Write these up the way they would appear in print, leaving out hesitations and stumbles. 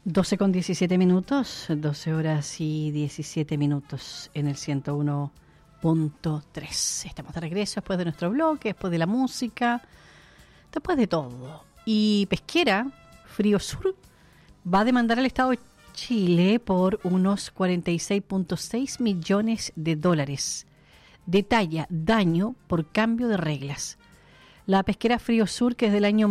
12:17, 12 horas y 17 minutos en el 101.3. Estamos de regreso después de nuestro bloque, después de la música, después de todo. Y Pesquera, Frío Sur, va a demandar al Estado de Chile por unos 46.6 millones de dólares. Detalla daño por cambio de reglas. La pesquera Frío Sur, que desde el año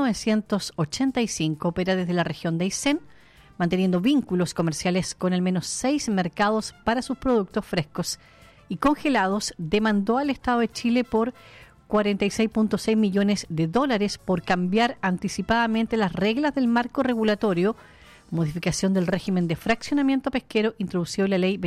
1985 opera desde la región de Aysén, manteniendo vínculos comerciales con al menos 6 mercados para sus productos frescos y congelados, demandó al Estado de Chile por 46.6 millones de dólares por cambiar anticipadamente las reglas del marco regulatorio, modificación del régimen de fraccionamiento pesquero introducido en la ley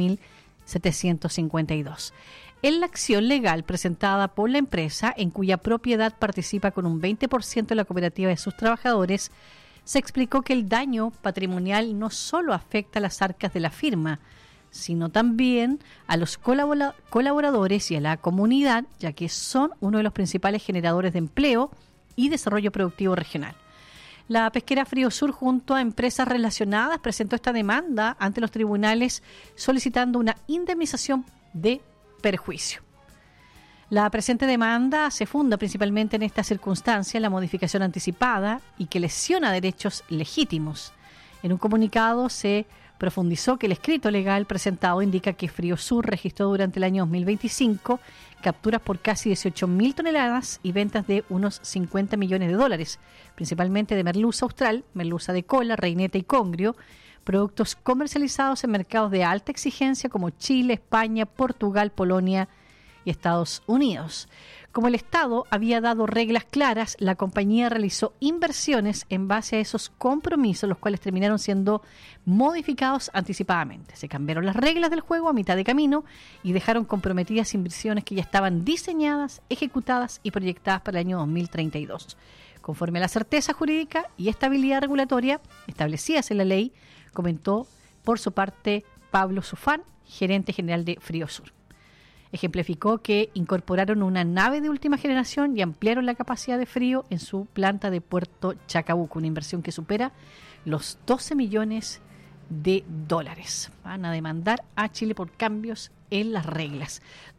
21.752. En la acción legal presentada por la empresa, en cuya propiedad participa con un 20% de la cooperativa de sus trabajadores, se explicó que el daño patrimonial no solo afecta a las arcas de la firma, sino también a los colaboradores y a la comunidad, ya que son uno de los principales generadores de empleo y desarrollo productivo regional. La pesquera Frío Sur, junto a empresas relacionadas, presentó esta demanda ante los tribunales solicitando una indemnización de perjuicio. La presente demanda se funda principalmente en esta circunstancia, la modificación anticipada y que lesiona derechos legítimos. En un comunicado se profundizó que el escrito legal presentado indica que Frío Sur registró durante el año 2025 capturas por casi 18.000 toneladas y ventas de unos 50 millones de dólares, principalmente de merluza austral, merluza de cola, reineta y congrio, productos comercializados en mercados de alta exigencia como Chile, España, Portugal, Polonia y Estados Unidos. Como el Estado había dado reglas claras, la compañía realizó inversiones en base a esos compromisos, los cuales terminaron siendo modificados anticipadamente. Se cambiaron las reglas del juego a mitad de camino y dejaron comprometidas inversiones que ya estaban diseñadas, ejecutadas y proyectadas para el año 2032. Conforme a la certeza jurídica y estabilidad regulatoria establecidas en la ley, comentó por su parte Pablo Sufán, gerente general de Frío Sur. Ejemplificó que incorporaron una nave de última generación y ampliaron la capacidad de frío en su planta de Puerto Chacabuco, una inversión que supera los 12 millones de dólares. Van a demandar a Chile por cambios en las reglas.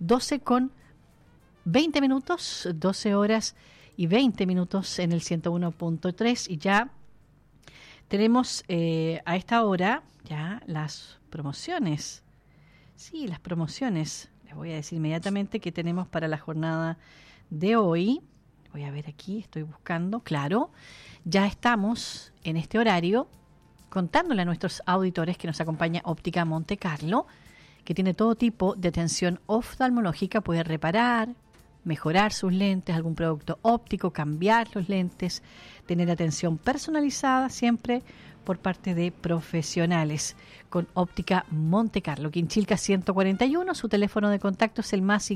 12:20, 12 horas y 20 minutos en el 101.3 y ya tenemos a esta hora ya las promociones. Sí, las promociones. Les voy a decir inmediatamente que tenemos para la jornada de hoy. Voy a ver aquí, estoy buscando. Claro, ya estamos en este horario contándole a nuestros auditores que nos acompaña Óptica Monte Carlo, que tiene todo tipo de atención oftalmológica. Puede reparar, mejorar sus lentes, algún producto óptico, cambiar los lentes, tener atención personalizada siempre por parte de profesionales con Óptica Monte Carlo. Quinchilca 141, su teléfono de contacto es el más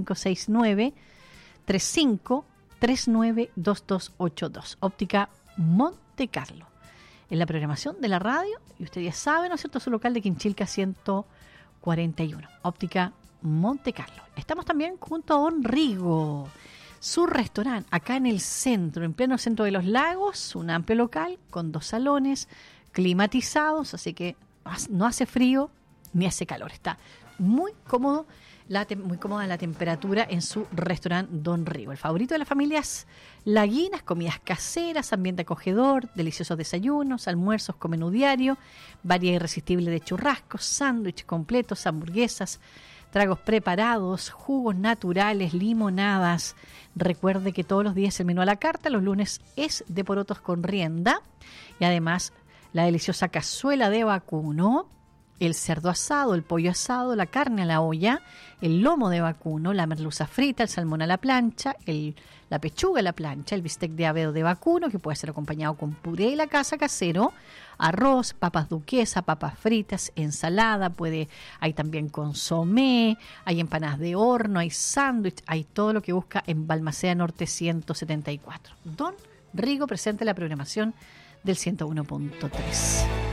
569-3539-2282. Óptica Monte Carlo. En la programación de la radio, y usted ya sabe, ¿no es cierto?, su local de Quinchilca 141. Óptica Monte Carlo. Estamos también junto a Don Rigo, su restaurante, acá en el centro, en pleno centro de los lagos, un amplio local con 2 salones climatizados, así que no hace frío ni hace calor. Está muy cómodo, muy cómoda la temperatura en su restaurante Don Rigo. El favorito de las familias laguinas, comidas caseras, ambiente acogedor, deliciosos desayunos, almuerzos con menú diario, variedad irresistible de churrascos, sándwiches completos, hamburguesas, tragos preparados, jugos naturales, limonadas. Recuerde que todos los días el menú a la carta, los lunes es de porotos con rienda y además la deliciosa cazuela de vacuno, el cerdo asado, el pollo asado, la carne a la olla, el lomo de vacuno, la merluza frita, el salmón a la plancha, la pechuga a la plancha, el bistec de ave de vacuno, que puede ser acompañado con puré de la casa casero, arroz, papas duquesa, papas fritas, ensalada, hay también consomé, hay empanadas de horno, hay sándwich, hay todo lo que busca en Balmaceda Norte 174. Don Rigo presente la programación del 101.3.